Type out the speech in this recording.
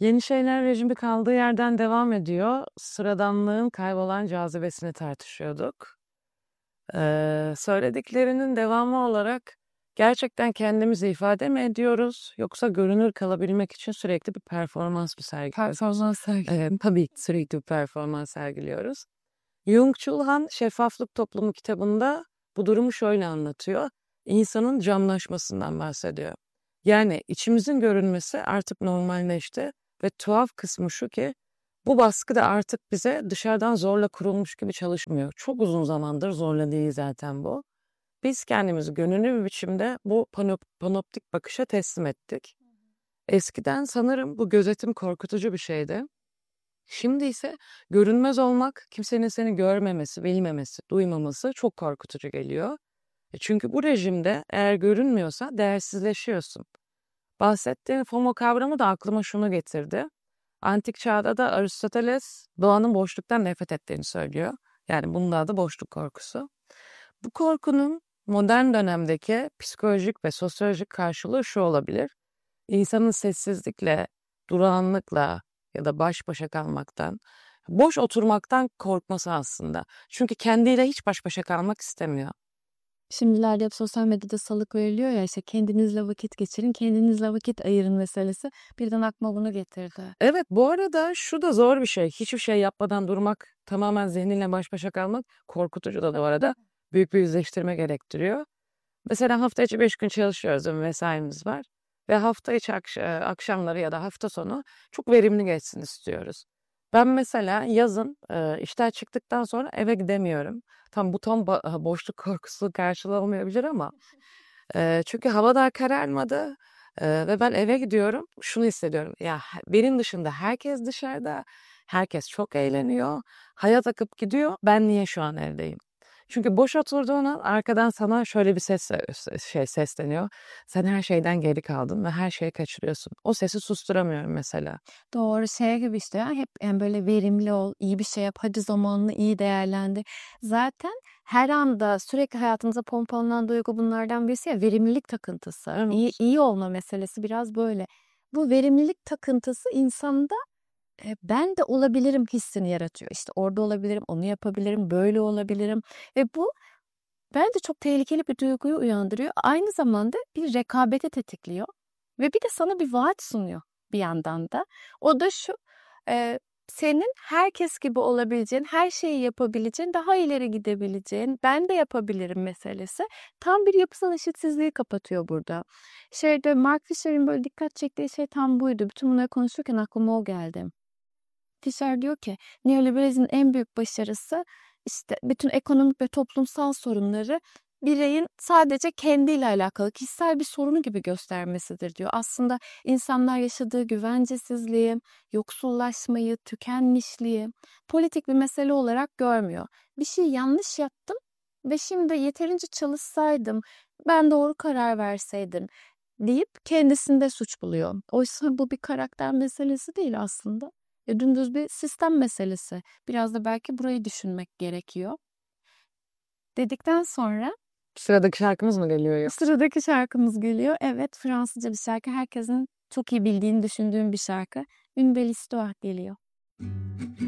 Yeni şeyler rejimi kaldığı yerden devam ediyor. Sıradanlığın kaybolan cazibesini tartışıyorduk. Söylediklerinin devamı olarak gerçekten kendimizi ifade mi ediyoruz yoksa görünür kalabilmek için sürekli bir performans mı sergiliyoruz? Performans sergiliyoruz. Tabii ki sürekli bir performans sergiliyoruz. Jung-Chul Han Şeffaflık Toplumu kitabında bu durumu şöyle anlatıyor. İnsanın camlaşmasından bahsediyor. Yani içimizin görünmesi artık normalleşti ve tuhaf kısmı şu ki bu baskı da artık bize dışarıdan zorla kurulmuş gibi çalışmıyor. Çok uzun zamandır zorla değil zaten bu. Biz kendimizi gönüllü bir biçimde bu panoptik bakışa teslim ettik. Eskiden sanırım bu gözetim korkutucu bir şeydi. Şimdi ise görünmez olmak, kimsenin seni görmemesi, bilmemesi, duymaması çok korkutucu geliyor. Çünkü bu rejimde eğer görünmüyorsa değersizleşiyorsun. Bahsettiğin FOMO kavramı da aklıma şunu getirdi. Antik çağda da Aristoteles doğanın boşluktan nefret ettiğini söylüyor. Yani bunun adı boşluk korkusu. Bu korkunun modern dönemdeki psikolojik ve sosyolojik karşılığı şu olabilir. İnsanın sessizlikle, durağanlıkla ya da baş başa kalmaktan, boş oturmaktan korkması aslında. Çünkü kendiyle hiç baş başa kalmak istemiyor. Şimdilerde hep sosyal medyada salık veriliyor ya, işte kendinizle vakit geçirin, kendinizle vakit ayırın meselesi. Birden aklıma bunu getirdi. Evet, bu arada şu da zor bir şey. Hiçbir şey yapmadan durmak, tamamen zihninle baş başa kalmak korkutucu da bu arada. Büyük bir yüzleştirme gerektiriyor. Mesela hafta içi 5 gün çalışıyoruz, mesaimiz var. Ve hafta içi akşamları ya da hafta sonu çok verimli geçsin istiyoruz. Ben mesela yazın işten çıktıktan sonra eve gidemiyorum. Bu tam boşluk korkusu karşılamayabilir ama çünkü hava daha kararmadı ve ben eve gidiyorum. Şunu hissediyorum. Ya benim dışında herkes dışarıda, herkes çok eğleniyor, hayat akıp gidiyor. Ben niye şu an evdeyim? Çünkü boş oturduğun an arkadan sana şöyle bir sesleniyor. Sen her şeyden geri kaldın ve her şeyi kaçırıyorsun. O sesi susturamıyorum mesela. Doğru, şey gibi işte ya, hep yani böyle verimli ol, iyi bir şey yap, hadi zamanını iyi değerlendir. Zaten her anda sürekli hayatımıza pompalanan duygu bunlardan birisi ya, verimlilik takıntısı. Evet. İyi olma meselesi biraz böyle. Bu verimlilik takıntısı insanda ben de olabilirim hissini yaratıyor. İşte orada olabilirim, onu yapabilirim, böyle olabilirim ve bu bence çok tehlikeli bir duyguyu uyandırıyor. Aynı zamanda bir rekabeti tetikliyor ve bir de sana bir vaat sunuyor bir yandan da. O da şu, senin herkes gibi olabileceğin, her şeyi yapabileceğin, daha ileri gidebileceğin, ben de yapabilirim meselesi tam bir yapısal eşitsizliği kapatıyor burada. Mark Fisher'in böyle dikkat çektiği şey tam buydu. Bütün bunları konuşurken aklıma o geldi. Fisher diyor ki neoliberalizmin en büyük başarısı işte bütün ekonomik ve toplumsal sorunları bireyin sadece kendiyle alakalı kişisel bir sorunu gibi göstermesidir diyor. Aslında insanlar yaşadığı güvencesizliği, yoksullaşmayı, tükenmişliği politik bir mesele olarak görmüyor. Bir şey yanlış yaptım ve şimdi yeterince çalışsaydım, ben doğru karar verseydim deyip kendisinde suç buluyor. Oysa bu bir karakter meselesi değil aslında. Dümdüz bir sistem meselesi. Biraz da belki burayı düşünmek gerekiyor. Dedikten sonra Sıradaki şarkımız mı geliyor ya? sıradaki şarkımız geliyor. Evet, Fransızca bir şarkı. Herkesin çok iyi bildiğini düşündüğüm bir şarkı. Une belle histoire geliyor.